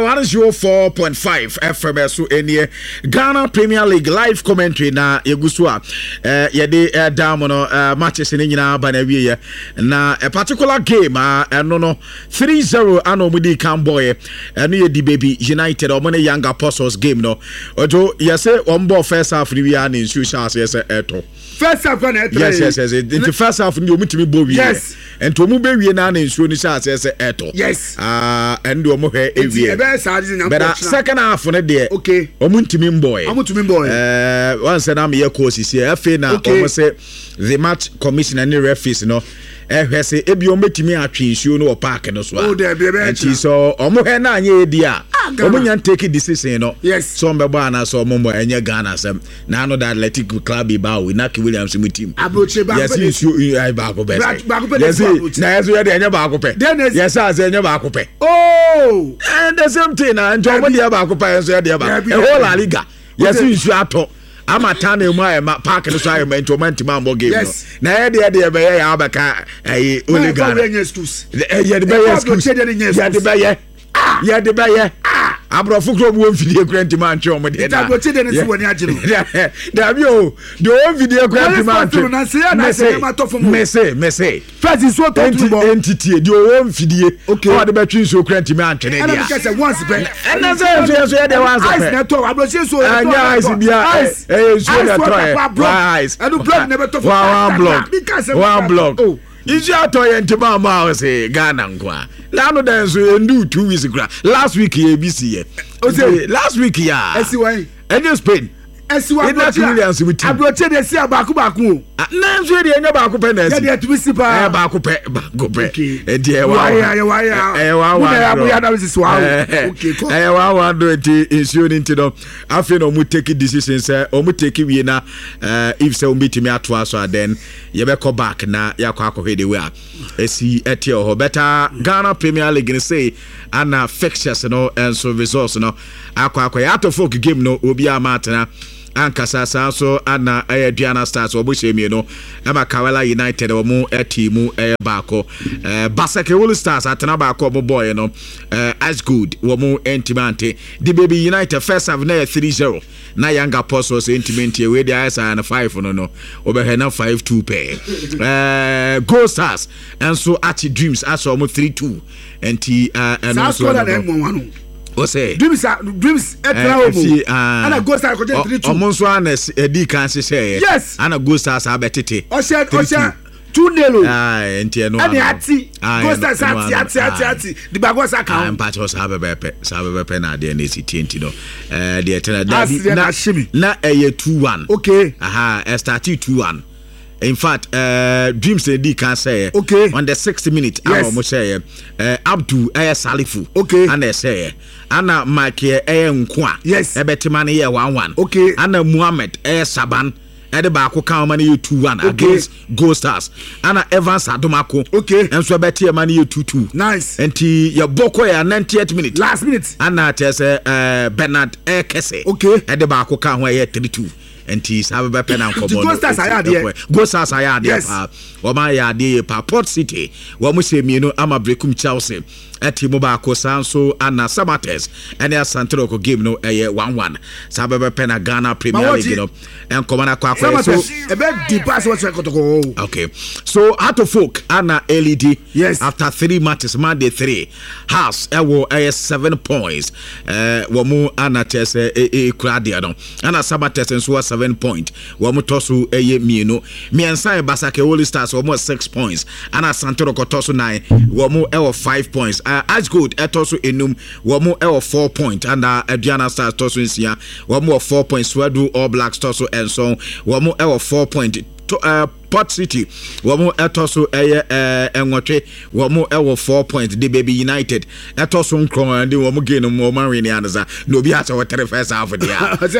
104.5 FM so enie Ghana Premier League live commentary na yegusu a yede down no matches ni nyina ba na wie na a particular game eno no 3-0 ano mudi kan boy eno ye di baby United or money Young Apostles game no ojo yese ombo first half ni wi an nsu chance yese eto first half na eto yes in the first half ni omutimi bo wi yes and to mu be wi na nsu ni chance yese eto yes and o mo he ewie but second half no there okay omuntimi boy once na me coach see afi na o say the match commissioner ni referees no ehwese ebi o metimi atwe nsuo no park no so and so omo he na anya edi a omo nya take decision no yes so mbebo ana so omo enye Ghana sem na no that Athletic Club Bilbao we Naki Williams mu team abroche ba yes nsuo ai ba ko be yes na yes we dey enye ba ko pe yes as enye ba ko pe oh and the same thing na njo mo dey ba ko pe so dey ba e whole La Liga yes nsuo ato amatana emu ayema park no so ayema intomanti mambo game no na ye be ye abaka oligan ye de be ye excuse ye de be ye abrofo kro bu video grant man twa mo de na tagoche de ne si woni age no da bi o de o video grant man twa na se ya na se ma to fo mo mese first so to tubo entity de o video o de be twi so grant man twa ne dia na se once be na se so ye de once be ice na to abroche so anya ice bia so na to ice and block never to one block Iji atoye ntima ma say Ghana nkwa. Na no den so endu 2 weeks gra. Last week ye BC ye. Last week ya. Esi why? Any Spain. Esi why? Abroche de si abaku baku. Na so de enya baku pe na esi. Ye de twisi pa. Baku pe. E de wa. Ya na wisi so. Okay. Wa do enti ensure nti no. Afi no mu take decision say o mu take wie na if say o metimi ato aso then ye be come back na yakọ akọhwede we a esi etie ho better Ghana Premier League say ana fixtures no and so results no akọ ya to folk game no obi amatena ankasa so ana Diana Stars obo shemie no ema Kawela United omo etimu baako Basake Wool Stars atena baako obo boy no as good omo entimante the baby United first half na 3-0 na Young Apostles entimante we dey asa na 5 no obe na 5-2 pair Gold Stars and so Archie Dreams as omo 3-2 enti and so o say dreams etra omo ana Gold Stars ko 3-2 omo so ana edi kan se say yes ana Gold Stars abetete o say 2-0 enti no ani ati Gold Stars ati the bagos account impact was sabebepe na de na city enti no de etena na 2-1 okay start 2-1 in fact Dreams they can say okay on the 60th minute yes. say Abdul Salifu okay and they say Anna Mike Nkwa yes ebetimane 1-1 okay Anna Muhammad Saban ede baako kan mani 2-1 against Gold Stars Anna Evans Adomako okay and so beti mani 2-2 nice enti ya boko ya 90th minute last minute Anna tese Bernard Kese okay ede baako kan ho 3-2 enti sabe pe na nkomo Gold Stars ayade Gold Stars ayade pa o ma ayade pa Port City wo mo se mienu ama Brekum Chelsea etimu ba ko sanso ana Samates ene Asantero ko game no 1-1 sabe pe na Ghana Premier League no enkomo na kwa so e be di pass what kotoko okay so Heart of Folk ana LED yes after 3 matches Monday 3 House ewo 7 points wo mu ana tese krade no ana Samates nso 7 point wo mu tosu mienu miensan Basake Wool Stars wo mu 6 points ana Asantero ko tosu 9 wo mu 5 points as good etoso enum wo mu 4 point and Diana Stars tosu nsia wo mu 4 points Swadu All Blacks tosu enso wo mu 4 point Port City womo etoso enwotwe womo 4 points the baby United etoso nkron and womo gain mo man win anza no bi ata wotere first half dia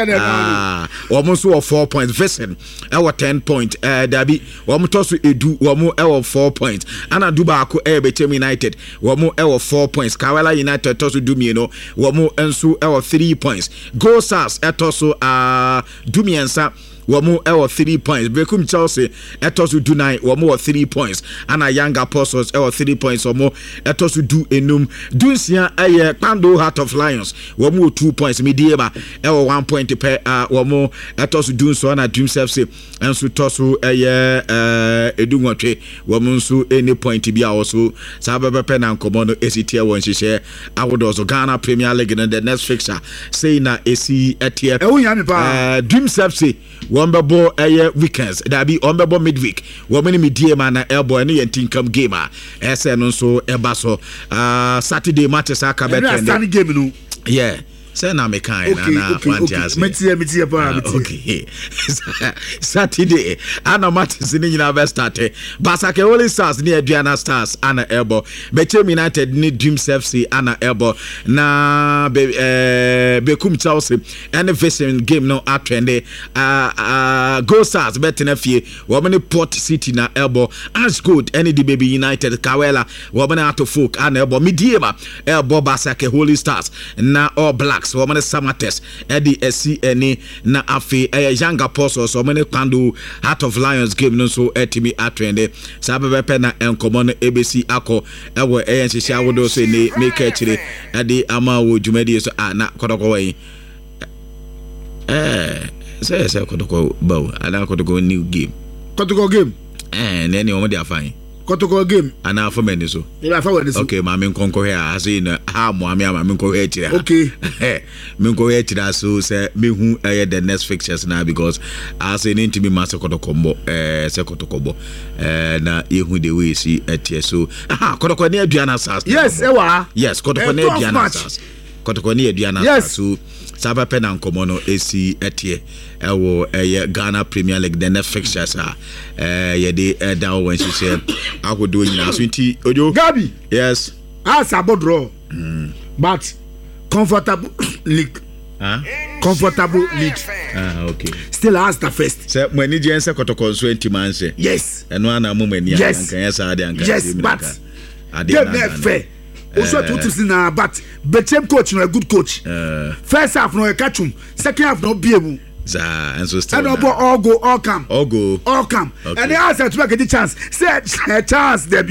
womo so 4 points Vincent 10 point dabi womo toso edu womo 4 points ana duba ako Betem United womo 4 points Kawela United toso dumieno womo enso 3 points Gold Stars etoso dumiensa wɔn ɛwɔ 3 points. Bekum Chelsea ɛtɔ so do 9 wɔn wɔ 3 points. Ana Young Apostles ɛwɔ 3 points wɔn ɛtɔ so do enum. Dunsia ɛyɛ Kpando Heart of Lions wɔn wɔ 2 points. Midieba ɛwɔ 1 point pɛ wɔn ɛtɔ so do nso ana Dreams FC ɛnso tɔ so ɛyɛ Edunwɔtwe wɔn nso any point bi a wɔso saa bɛbɛpɛ na nkɔmɔ no esitia wɔn hyehyɛ ahodoɔ so Ghana Premier League no the next fixture say na esi ɛteɛ Dreams FC wɔn bɛbɔ ɛyɛ weekends dabi wɔn bɛbɔ midweek wɔn ne Midiema na ɛbɔ ɛne yɛn tinkam game a ɛsɛ no nso ɛba so Saturday matches aka bɛtɛn no yeah. Say na me kind na metie pa okay Saturday ana matches ni nyina be start Basake Holy Stars ni Aduana Stars ana ebo Bechem United ni Dreams FC ana ebo na Bekum Chelsea any vision game no atrende Go Stars betena fie wo many Port City na ebo Ash Good any the Baby United Kawela wo many Ato Folk ana ebo Midieba ebo Basake Holy Stars na All Black so many Samates Eddie SCNE na afi Young Apostles so many Kpando Heart of Lions game no so etimi atrende sabe pe na enkomo no ABC akọ ewo enhyehyɛ awodo so ne make akire ade ama wo dwumadi so na kodoko wai say kodoko bawo ana kodoko new game na ni omo de afan Kotoko game ana for many so okay ma me nkonko here as in ha mo ame ma me nkonko here tira okay me nkonko here tira so say me hu the next fixtures now because as in into me master kotokombo say kotokombo na ye hu the way see etie so kotoko na Aduana Stars yes ewa yes kotoko na Aduana Stars kotoko na Aduana Stars so saba pe na nkomo no esi etie ewo Ghana Premier League the next fixtures ye de down when she said agodo nyina so nti ojo Gabi yes abo draw but comfortable league comfortable league okay still has the first say mani jense kotoko so entimanse yes eno ana mo mani yes. anka yesa ade anka yes but game na fair also to see but Bechem coach no a good coach first half no catch him second half no be able and so still and all go all come okay. And they ask to make a chance say chance there